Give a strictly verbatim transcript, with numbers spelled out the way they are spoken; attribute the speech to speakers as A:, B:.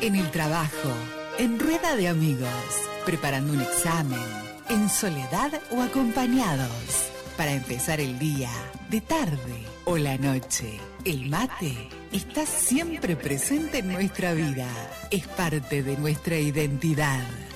A: En el trabajo, en rueda de amigos, preparando un examen, en soledad o acompañados. Para empezar el día, de tarde o la noche, el mate está siempre presente en nuestra vida. Es parte de nuestra identidad.